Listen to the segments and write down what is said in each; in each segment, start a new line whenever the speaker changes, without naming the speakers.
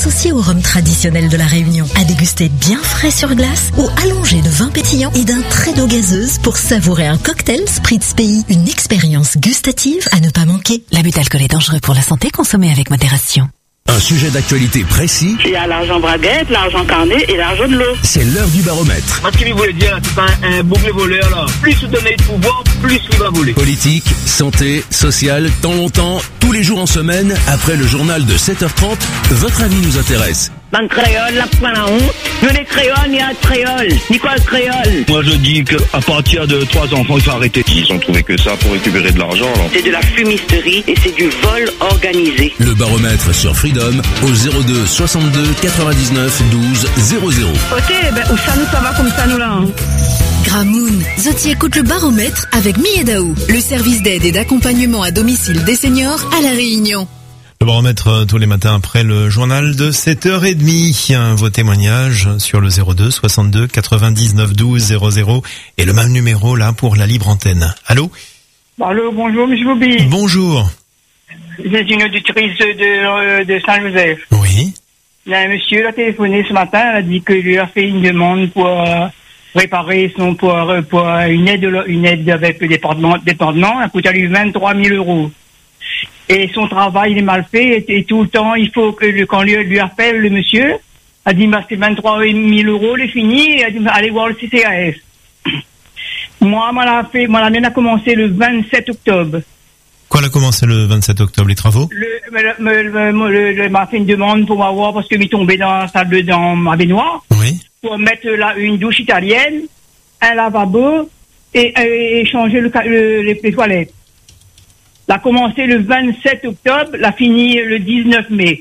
associé au rhum traditionnel de la Réunion. À déguster bien frais sur glace ou allongé de vin pétillant et d'un trait d'eau gazeuse pour savourer un cocktail Spritz Pays. Une expérience gustative à ne pas manquer.
L'abus d'alcool est dangereux pour la santé, consommez avec modération.
Un sujet d'actualité précis.
Il y a l'argent braguette, l'argent carnet et l'argent de l'eau.
C'est l'heure du baromètre.
Moi, ce qu'il voulait dire, c'est pas un boucle voleur, là. Plus vous donnez de pouvoir, plus il va voler.
Politique, santé, social, temps longtemps, tous les jours en semaine, après le journal de 7h30, votre avis nous intéresse.
Dans le créole, la point la honte. Nous les créoles, il y a un créole. Nicole créole.
Moi, je dis qu'à partir de 3 enfants, il faut arrêter.
Ils ont trouvé que ça pour récupérer de l'argent, alors.
C'est de la fumisterie et c'est du vol organisé.
Le baromètre sur Freedom au 02 62 99 12 00.
Ok, ben, où ça nous, ça va comme ça, nous, là, hein.
Gramoun, Zoti écoute le baromètre avec Miyedaou, le service d'aide et d'accompagnement à domicile des seniors à La Réunion.
Le baromètre tous les matins après le journal de 7h30. Vos témoignages sur le 02 62 99 12 00 et le même numéro là pour la libre antenne. Allô?
Allô, bonjour, monsieur Bobby.
Bonjour.
C'est une auditrice de Saint-Joseph.
Oui.
Il y a un monsieur qui a téléphoné ce matin, il a dit qu'il lui a fait une demande pour réparer pour une aide avec le département, ça coûte à lui 23 000 euros. Et son travail, il est mal fait, et tout le temps, il faut que quand lui appelle le monsieur, a dit, bah, c'est 23 000 euros, il est fini, et a dit, allez voir le CCAS. Moi, la mienne a commencé le 27 octobre.
Quoi, elle a commencé le 27 octobre, les travaux?
M'a fait une demande pour m'avoir, parce que m'est tombé dans la salle dans ma baignoire.
Oui.
Pour mettre une douche italienne, un lavabo, et changer les toilettes. Elle a commencé le 27 octobre, elle a fini le 19 mai.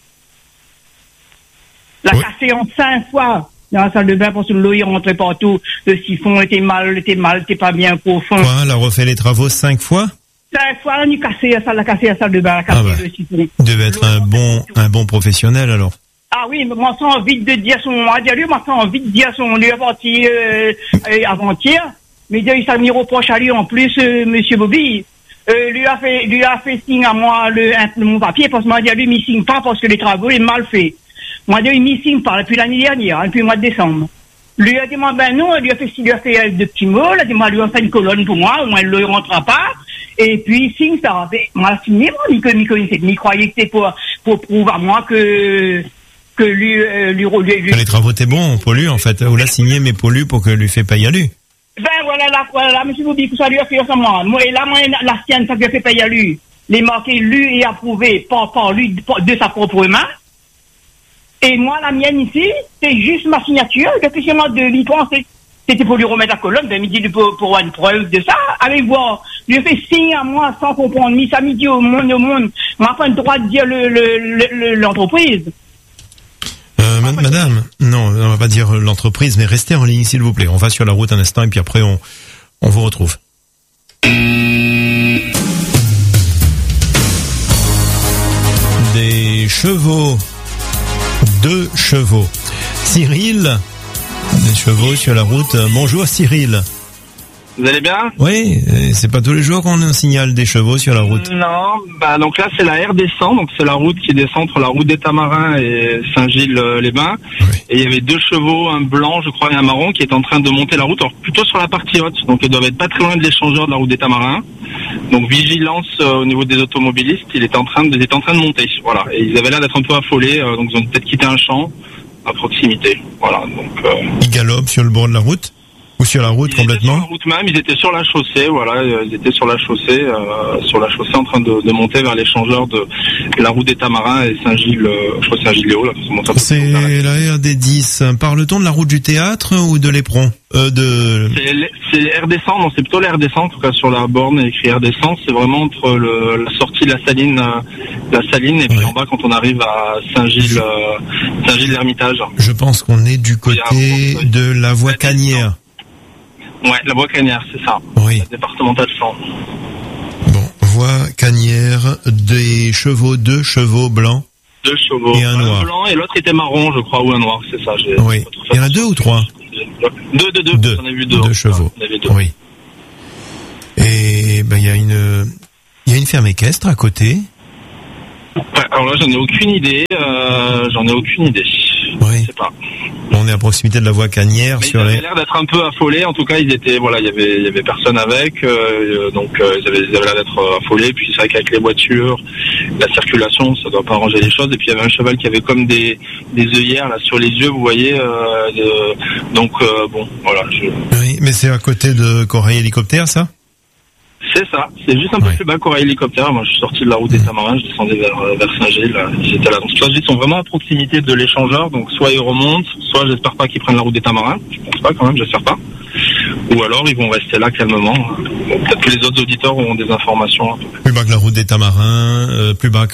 Elle a cassé en 5 fois dans la salle de bain parce que l'eau, il rentrait partout. Le siphon était mal, était pas bien profond.
Quoi, elle a refait les travaux 5 fois?
5 fois, elle a cassé la salle de bain, elle a cassé le siphon.
Il devait être un bon professionnel, alors.
Ah oui, mais moi, sans envie de dire lui avant-hier, mais il s'est mis reproche à lui en plus, monsieur Bobby. Lui a fait signe à moi mon papier parce que moi, lui, il signe pas parce que les travaux, il est mal fait. Moi, il signe pas depuis l'année dernière, depuis le mois de décembre. Lui a dit, moi, ben non, lui a fait de petits mots, il a dit, moi, lui a fait une colonne pour moi, au moins, il ne rentrera pas. Et puis, il signe ça. Moi, il a signé, moi, il croyait que c'était pour prouver à moi que lui.
Les travaux étaient bons pour lui, en fait. Vous l'a signé, mais pour lui, pour que lui fait payer à lui.
Ben voilà, monsieur Bobby, que ça lui a fait ensemble. Moi, et là, la sienne, ça lui a fait payer à lui. Les marqués lu et approuvé par lui, de sa propre main. Et moi, la mienne ici, c'est juste ma signature. Depuis que moi, de l'y penser, c'était pour lui remettre la colonne. Ben, il dit pour avoir une preuve de ça. Allez voir. Lui a fait signe à moi sans comprendre. Ni ça me dit au monde. M'a pas le droit de dire l'entreprise.
Madame, non, on va pas dire l'entreprise, mais restez en ligne, s'il vous plaît. On va sur la route un instant et puis après, on vous retrouve. Des chevaux. 2 chevaux. Cyril, des chevaux sur la route. Bonjour Cyril.
Vous allez bien? Oui,
c'est pas tous les jours qu'on signale des chevaux sur la route.
Non, donc là c'est la R100, donc c'est la route qui descend entre la route des Tamarins et Saint-Gilles-les-Bains. Oui. Et il y avait 2 chevaux, un blanc je crois et un marron qui est en train de monter la route, alors plutôt sur la partie haute, donc ils doivent être pas très loin de l'échangeur de la route des Tamarins. Donc vigilance au niveau des automobilistes, ils étaient en train de monter, voilà. Et ils avaient l'air d'être un peu affolés, donc ils ont peut-être quitté un champ à proximité, voilà. Donc
ils galopent sur le bord de la route? Ou sur la route complètement?
Sur la route même, ils étaient sur la chaussée, voilà, ils étaient sur la chaussée en train de monter vers l'échangeur de la route des Tamarins et Saint-Gilles, je crois Saint-Gilles-Léo, là.
C'est la RD10. Parle-t-on de la route du théâtre ou de l'Éperon?
C'est RD100, non, c'est plutôt la RD100, en tout cas sur la borne, il y a écrit RD100, c'est vraiment entre la sortie de la Saline et puis en bas quand on arrive à Saint-Gilles-l'Hermitage.
Je pense qu'on est du côté de la voie Canière.
Ouais, la voie Canière, c'est ça.
Oui.
La départementale 100.
Bon, voie Canière, 2 chevaux blancs.
2 chevaux.
Et un noir.
Blanc et l'autre était marron, je crois, ou un noir, c'est ça.
Oui. Il y en a 2 ou 3?
2. J'en ai vu 2.
2 chevaux. Oui. Et il y a une ferme équestre à côté.
Ouais, alors là, j'en ai aucune idée.
Oui.
Je sais pas.
On est à proximité de la voie Cagnières.
Mais ils avaient l'air d'être un peu affolés. En tout cas, il y avait personne avec. Donc, ils avaient l'air d'être affolés. Puis c'est vrai qu'avec les voitures, la circulation, ça doit pas arranger les choses. Et puis il y avait un cheval qui avait comme des œillères là sur les yeux, vous voyez. Donc bon, voilà.
Oui, mais c'est à côté de Corail Hélicoptère, ça?
C'est ça, c'est juste un peu plus bas Corail Hélicoptère. Moi, je suis sorti de la route des Tamarins, je descendais vers Saint-Gilles. J'étais là. Donc, ils sont vraiment à proximité de l'échangeur. Donc, soit ils remontent, soit j'espère pas qu'ils prennent la route des Tamarins. Je pense pas quand même, j'espère pas. Ou alors, ils vont rester là calmement. Bon, peut-être que les autres auditeurs auront des informations.
Plus bas que la route des Tamarins, plus bas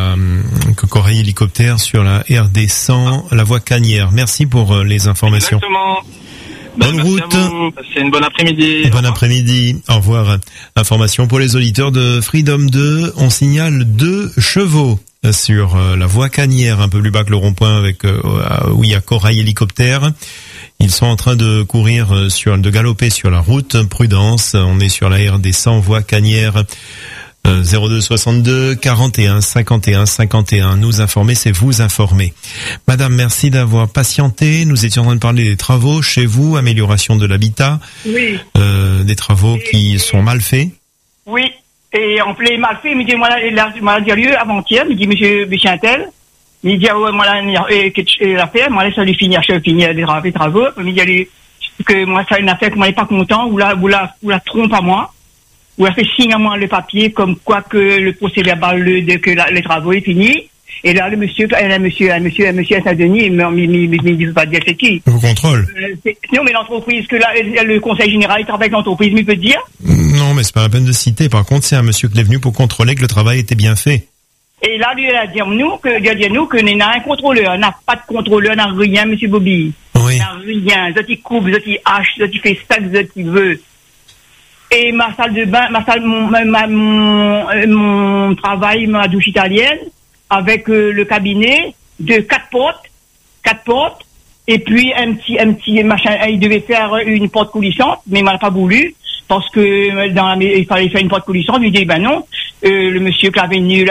que Corail Hélicoptère sur la RD 100, la voie Cagnières. Merci pour les informations.
Exactement.
Bonne route.
C'est une bonne après-midi.
Bon après-midi. Au revoir. Information pour les auditeurs de Freedom 2. On signale 2 chevaux sur la voie Cagnières, un peu plus bas que le rond-point avec où il y a Corail Hélicoptère. Ils sont en train de courir de galoper sur la route. Prudence. On est sur la RD 100 voie Cagnières. 02 62 41 51 51. Nous informer, c'est vous informer. Madame, merci d'avoir patienté. Nous étions en train de parler des travaux chez vous, amélioration de l'habitat.
Oui.
Des travaux qui sont mal faits.
Oui. Et en plein mal fait, il me dit, moi, il a lieu avant-hier, il me dit, monsieur Untel, il dit, ouais, moi, l'affaire, moi, ça lui finir les travaux, il me dit, que moi, ça une affaire que moi, n'est pas content, ou la trompe à moi. Où elle fait signe à moi le papier comme quoi que le procès verbal que les travaux est fini. Et là, le monsieur à Saint-Denis, il me dit pas dire c'est qui.
Au contrôle.
Non, mais l'entreprise, que là, le conseil général, il travaille avec l'entreprise, mais il peut dire.
Non, mais c'est pas la peine de citer. Par contre, c'est un monsieur qui est venu pour contrôler que le travail était bien fait.
Et là, lui, il a dit que n'a un contrôleur, n'a pas de contrôleur, n'a rien, monsieur Bobby.
Oui.
N'a rien. Zot, il coupe, zot, il hache, zot, il fait ça, zot, il veut. Et ma salle de bain, mon travail, ma douche italienne, avec le cabinet de 4 portes, et puis un petit machin. Il devait faire une porte coulissante, mais il m'a pas voulu parce que il fallait faire une porte coulissante. Il dit ben non, le monsieur qui avait venu,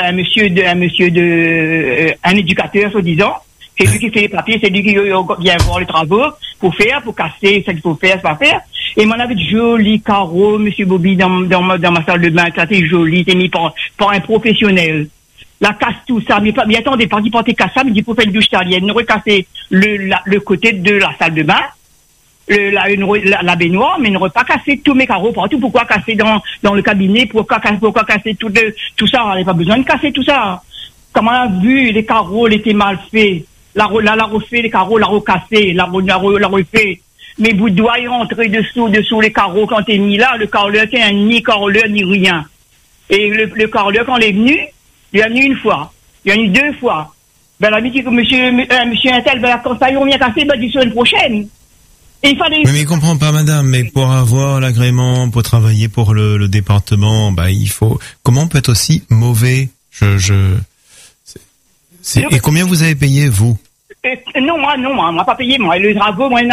un éducateur soi-disant. C'est lui qui fait les papiers, c'est lui qui vient voir les travaux pour casser, ce qu'il faut faire, c'est pas faire. Et m'en avait de jolis carreaux, monsieur Bobby, dans ma salle de bain, ça c'était joli, c'est mis par un professionnel. La casse tout ça, mais attendez, pas porter casse ça, mais il faut faire une douche italienne, nous recasser le côté de la salle de bain, la baignoire, mais ne pas casser tous mes carreaux partout. Pourquoi casser dans le cabinet, pourquoi casser tout ça, on n'avait pas besoin de casser tout ça. Comme on a vu, les carreaux étaient mal faits. La refait, les carreaux, la recassé, la refait. Mais vous devez rentrer dessous les carreaux quand t'es mis là. Le carreleur, c'est ni carreleur, ni rien. Et le carreleur, quand il est venu une fois. Il est venu 2 fois. Ben, la dit que monsieur Intel, ben, quand ça y est, on vient casser, ben, du semaine prochaine. Et il fallait...
Mais il comprend pas, madame, mais pour avoir l'agrément, pour travailler pour le département, bah, il faut, comment on peut être aussi mauvais? Et combien vous avez payé, vous?
Non, moi, on m'a pas payé, moi. Le travaux, moi,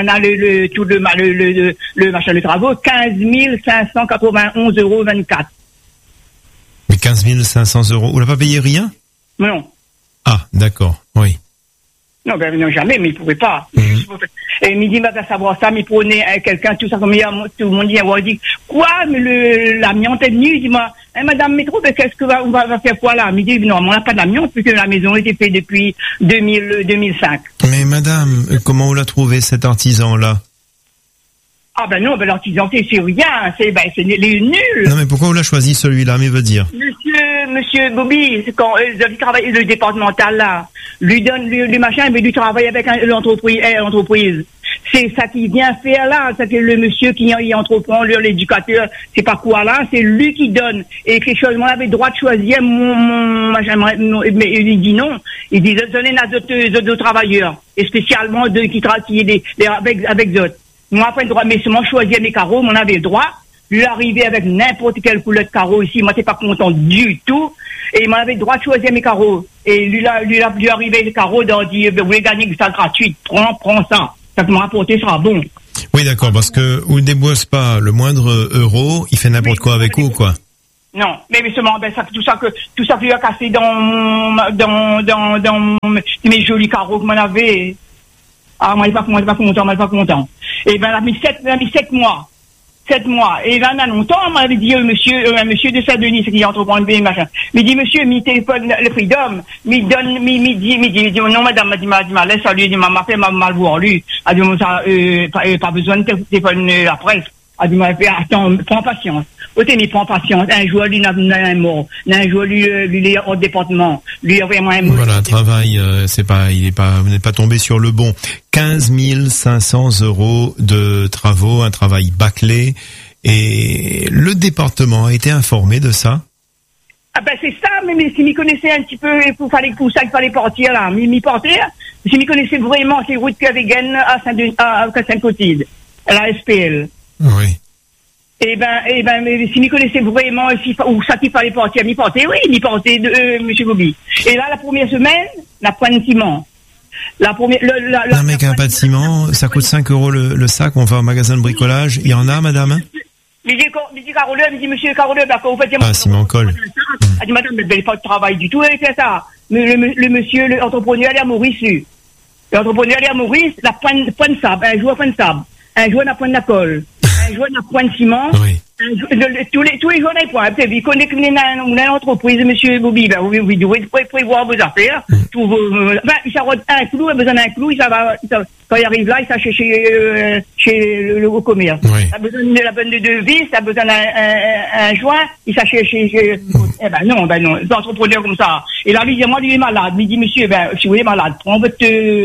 le machin de travaux, 15 591,24 €.
Mais 15 500 €. Vous n'avez pas payé rien?
Non.
Ah, d'accord, oui.
Non, ben, non, jamais, mais il pouvait pas. Et il me dit, va savoir ça, mais prenez quelqu'un, tout ça, comme tout le monde dit, on dit, quoi, mais l'amiante est venue, il dit, moi, madame Métro, ben, qu'est-ce on va faire quoi là? Il me dit, non, on n'a pas d'amiante, puisque la maison a été faite depuis 2005.
Mais madame, comment vous l'a trouvé, cet artisan-là?
Ah, ben non, ben, l'artisan, c'est rien, c'est les nuls.
Non, mais pourquoi vous l'avez choisi, celui-là, mais veut dire?
Monsieur Bobby, c'est quand, il travaille, le départemental, là, lui donne le machin, mais lui travaille avec l'entreprise. C'est ça qu'il vient faire là, c'est que le monsieur qui entreprend, l'éducateur, c'est pas quoi là, c'est lui qui donne. Et quelque chose, moi, avait le droit de choisir mon machin, mais il dit non. Il dit, donnez à d'autres travailleurs. Et spécialement, qui travaillent avec d'autres. Moi, après le droit, mais seulement choisir mes carreaux, on avait le droit. Lui arriver avec n'importe quelle couleur de carreau ici, moi, t'es pas content du tout. Et il m'en avait le droit de choisir mes carreaux. Et lui arriver les carreaux, dit, vous voulez gagner ça gratuit, prends ça. Ça peut me rapporter, sera bon.
Oui, d'accord, parce que vous ne déboissez pas le moindre euro, il fait n'importe quoi avec vous, quoi.
Non, mais seulement, tout ça lui a cassé dans mes jolis carreaux que m'en avait. Ah, moi, il n'est pas content. Et ben, elle a mis 7 mois. 7 mois. Et là, longtemps, on m'avait dit, monsieur de Saint-Denis, c'est qui entreprend le machin. Mais dit, monsieur, mi téléphone, le Freedom, mi dit, non, madame, m'a laisse, lui, dit, m'a fait mal voir, lui. A dit, pas besoin de téléphone, la presse. A dit, attends, prends patience. Mais prends patience. Un jour, lui, n'a un mot. Un jour, lui, il est hors département. Lui, vraiment un mot.
Voilà, travail, vous n'êtes pas tombé sur le bon. 15 500 € de travaux, un travail bâclé. Et le département a été informé de ça?
Ah ben, c'est ça, mais si m'y connaissait un petit peu, il fallait partir, là. M'y partir. Si m'y connaissait vraiment ces routes qu'il y avait gagné à Saint-Clotilde. À la SPL.
Oui.
Eh ben, mais si m'y connaissait vraiment, où ça qu'il fallait partir, m'y partait, monsieur Bobby. Et là, la première semaine, la pointe de ciment.
Non, mais qu'un pas de ciment, ça coûte 5 € le sac, on va au magasin de bricolage. Il y en a, madame?
Il dit Carole, monsieur Carole, vous faites...
Ah, ciment colle.
Elle dit, madame, mais elle pas de travail du tout, elle fait ça. Le monsieur, l'entrepreneur, il est à Maurice, lui. L'entrepreneur, il est à Maurice, la pointe de sable, un jour à pointe de sable, un jour à pointe de colle. Un jour, on a point de ciment. Oui. Tous les jours, on a point. Vous connaissez que une entreprise, monsieur Bobby, vous devez prévoir vos affaires. Il s'arrête un clou, il a besoin d'un clou, quand il arrive là, il s'achète chez le commerce. Oui. Il a besoin de vis, il a besoin d'un joint, il s'achète chez non, les entrepreneurs comme ça. Et là, lui dit, moi, lui est malade. Il dit, monsieur, si vous êtes malade, prends votre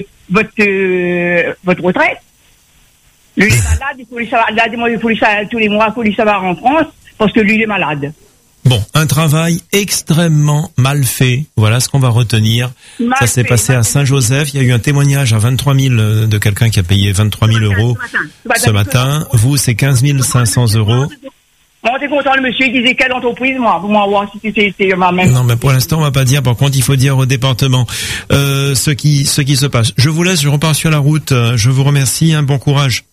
retraite. Lui est malade, il faut lui savoir tous les mois, il faut lui savoir en France, parce que lui il est malade.
Bon, un travail extrêmement mal fait. Voilà ce qu'on va retenir. Ça s'est passé à Saint-Joseph. Il y a eu un témoignage à 23 000 de quelqu'un qui a payé 23 000 € ce matin. Vous, c'est 15 500 €.
Moi, t'es content, le monsieur, il disait quelle entreprise, moi, pour moi voir si c'est ma même.
Non, mais pour l'instant, on va pas dire. Par contre, il faut dire au département, ce qui se passe. Je vous laisse, je repars sur la route. Je vous remercie, bon courage.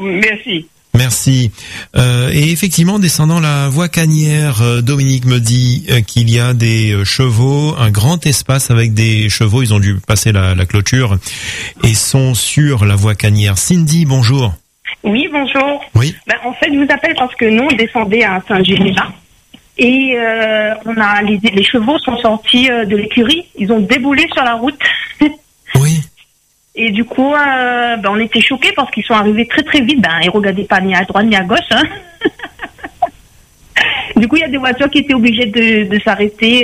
Merci. Et effectivement, descendant la voie Cagnières, Dominique me dit qu'il y a des chevaux, un grand espace avec des chevaux. Ils ont dû passer la clôture et sont sur la voie Cagnières. Cindy, bonjour.
Oui, bonjour.
Oui.
En fait, je vous appelle parce que nous, on descendait à Saint-Générat et les chevaux sont sortis de l'écurie. Ils ont déboulé sur la route.
Oui.
Et du coup, on était choqués parce qu'ils sont arrivés très très vite. Ils regardaient pas ni à droite ni à gauche. Hein. Du coup, il y a des voitures qui étaient obligées de s'arrêter.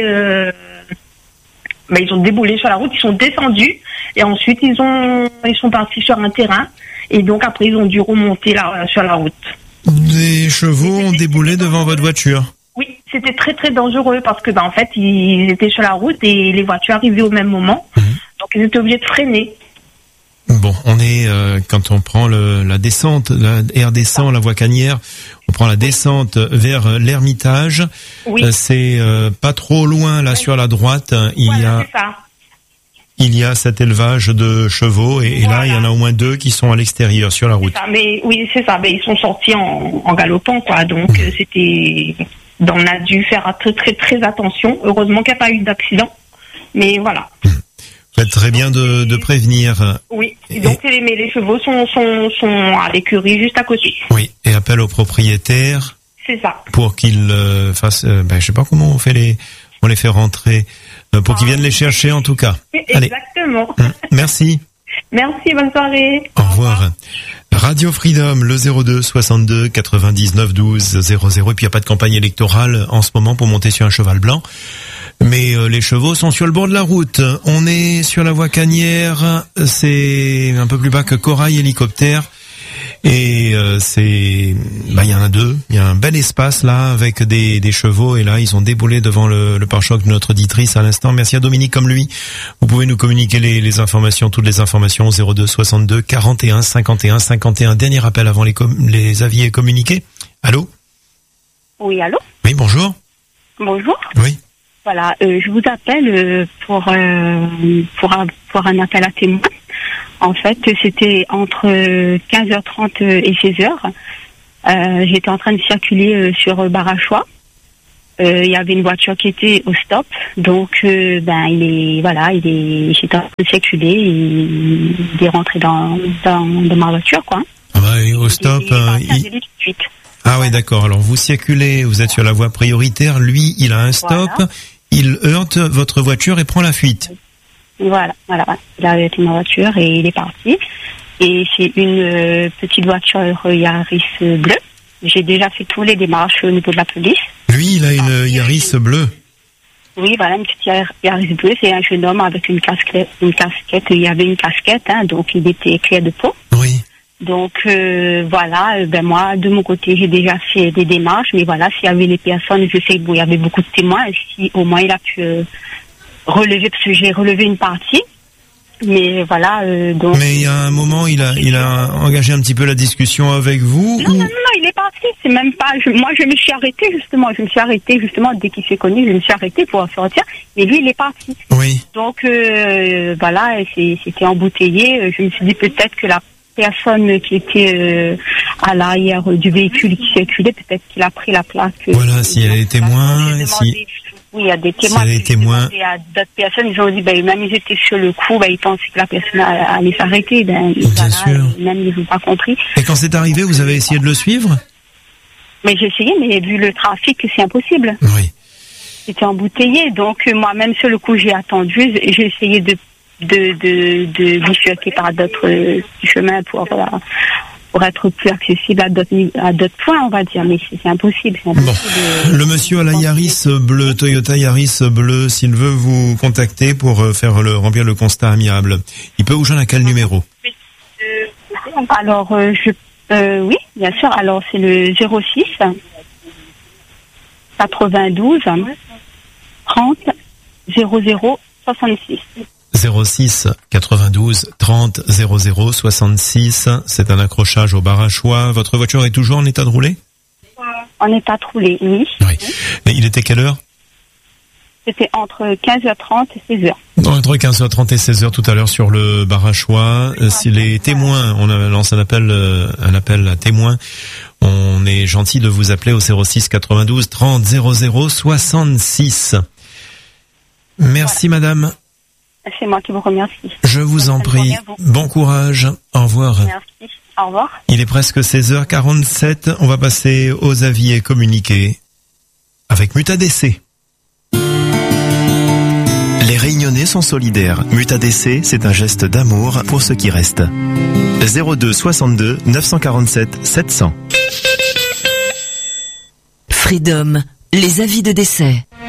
Ils ont déboulé sur la route, ils sont descendus et ensuite ils sont partis sur un terrain et donc après ils ont dû remonter sur la route.
Des chevaux ont déboulé devant votre voiture?
Oui, c'était très très dangereux parce que en fait ils étaient sur la route et les voitures arrivaient au même moment, donc ils étaient obligés de freiner.
Bon, on est quand on prend la descente, la RD100, la voie Cagnières, on prend la descente vers l'Ermitage. Oui. C'est pas trop loin là sur la droite. Il y a cet élevage de chevaux et là il y en a au moins 2 qui sont à l'extérieur sur la route.
C'est ça, c'est ça. Ils sont sortis en galopant quoi. Donc on a dû faire très très très attention. Heureusement qu'il n'y a pas eu d'accident. Mais voilà.
Faites très bien de prévenir.
Oui, donc mais les chevaux sont à l'écurie juste à côté.
Oui, et appel au propriétaire.
C'est ça.
Pour qu'ils fassent, je sais pas comment on les fait rentrer, pour qu'ils viennent les chercher en tout cas.
Exactement.
Allez. Merci.
Merci, bonne soirée.
Au revoir. Radio Freedom, le 02 62 99 12 00. Et puis il n'y a pas de campagne électorale en ce moment pour monter sur un cheval blanc. Mais les chevaux sont sur le bord de la route. On est sur la voie Cagnières, c'est un peu plus bas que Corail Hélicoptère. Et il y en a 2. Il y a un bel espace là avec des chevaux et là ils ont déboulé devant le pare-choc de notre auditrice à l'instant. Merci à Dominique comme lui. Vous pouvez nous communiquer les informations, toutes les informations 02 62 41 51 51. Dernier appel avant les avis et communiqués. Allô?
Oui, allô?
Oui, bonjour.
Bonjour.
Oui.
Voilà, je vous appelle pour un appel à témoins. En fait, c'était entre 15h30 et 16h. J'étais en train de circuler sur Barachois. il y avait une voiture qui était au stop, donc j'étais en train de circuler, il est rentré dans ma voiture, quoi.
Ah bah, au stop, Ah oui, d'accord. Alors vous circulez, vous êtes sur la voie prioritaire, lui, il a un stop, il heurte votre voiture et prend la fuite.
Voilà. Il a arrêté ma voiture et il est parti. Et c'est une petite voiture Yaris bleue. J'ai déjà fait tous les démarches au niveau de la police.
Lui, il a une Yaris bleue.
Oui, voilà, une petite Yaris bleue. C'est un jeune homme avec une casquette. Il y avait une casquette, donc il était clair de peau.
Oui.
Donc moi, de mon côté, j'ai déjà fait des démarches. Mais voilà, s'il y avait les personnes, je sais qu'il y avait beaucoup de témoins. Si au moins il a pu relever, parce que j'ai relevé une partie. Mais voilà, donc.
Mais il y a un moment, il a engagé un petit peu la discussion avec vous.
Non, il est parti. C'est même pas. Moi, je me suis arrêtée justement. Dès qu'il s'est connu, je me suis arrêtée pour sortir. Mais lui, il est parti.
Oui.
Donc c'était embouteillé. Je me suis dit peut-être que la personne qui était à l'arrière du véhicule qui circulait, peut-être qu'il a pris la plaque.
Voilà, si elle est témoin,
Oui, il y a des témoins.
Si elle est témoin.
Il y a d'autres personnes, ils ont dit, même ils étaient sur le coup, ils pensaient que la personne allait s'arrêter.
Bien sûr.
Même ils n'ont pas compris.
Et quand c'est arrivé, vous avez essayé de le suivre?
Mais j'ai essayé, mais vu le trafic, c'est impossible.
Oui.
C'était embouteillé, donc moi-même sur le coup, j'ai attendu, j'ai essayé de bifurquer par d'autres chemins pour être plus accessible à d'autres points, on va dire, mais c'est impossible.
Bon. Le monsieur à la Yaris bleue, Toyota Yaris bleue, s'il veut vous contacter pour remplir le constat amiable, il peut vous joindre à quel numéro?
Alors, oui, bien sûr. Alors, c'est le 06 92 30 00 66.
06 92 30 00 66. C'est un accrochage au bar à choix. Votre voiture est toujours en état de rouler?
En état de rouler, oui.
Oui. Et il était quelle heure?
C'était entre 15h30 et 16h.
Entre 15h30 et 16h tout à l'heure sur le bar à choix. Si les témoins, on lance un appel à témoins, on est gentil de vous appeler au 06 92 30 00 66. Merci madame.
C'est moi qui vous remercie.
Je vous en prie. Bon courage. Au revoir.
Merci. Au revoir.
Il est presque 16h47. On va passer aux avis et communiqués avec Mutadc. Les Réunionnais sont solidaires. Mutadc, c'est un geste d'amour pour ceux qui restent. 02 62 947 700.
Freedom, les avis de décès.